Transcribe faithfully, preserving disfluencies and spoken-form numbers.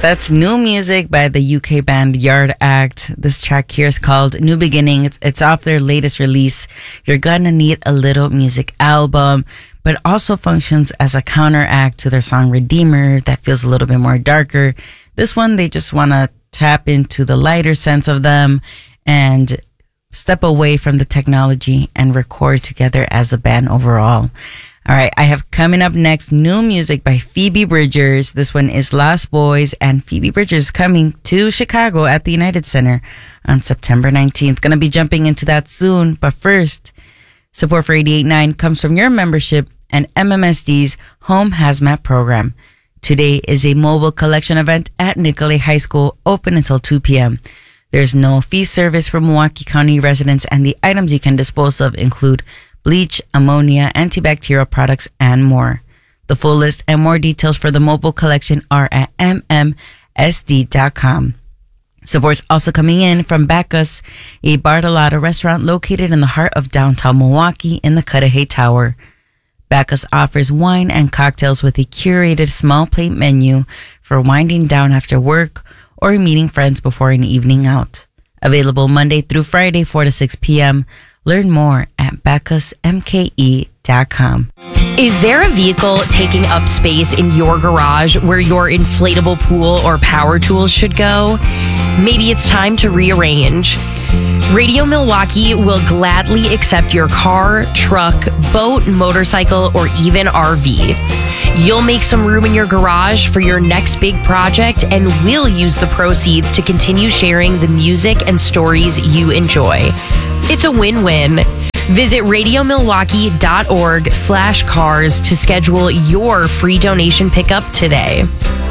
That's new music by the U K band Yard Act. This track here is called New Beginning. It's, it's off their latest release, You're Gonna Need a Little Music album, but also functions as a counteract to their song Redeemer that feels a little bit more darker. This one, they just want to tap into the lighter sense of them and step away from the technology and record together as a band overall. All right, I have coming up next new music by Phoebe Bridgers. This one is Lost Boys, and Phoebe Bridgers coming to Chicago at the United Center on September nineteenth. Gonna be jumping into that soon, but first, support for eighty-eight point nine comes from your membership and M M S D's Home Hazmat program. Today is a mobile collection event at Nicolet High School, open until two p.m. There's no fee service for Milwaukee County residents, and the items you can dispose of include bleach, ammonia, antibacterial products, and more. The full list and more details for the mobile collection are at m m s d dot com. Support's also coming in from Bacchus, a Bartolotta restaurant located in the heart of downtown Milwaukee in the Cudahy Tower. Bacchus offers wine and cocktails with a curated small plate menu for winding down after work or meeting friends before an evening out. Available Monday through Friday, four to six p.m. Learn more at bacchus m k e dot com. Is there a vehicle taking up space in your garage where your inflatable pool or power tools should go? Maybe it's time to rearrange. Radio Milwaukee will gladly accept your car, truck, boat, motorcycle, or even R V. You'll make some room in your garage for your next big project, and we'll use the proceeds to continue sharing the music and stories you enjoy. It's a win-win. Visit radiomilwaukee.org slash cars to schedule your free donation pickup today.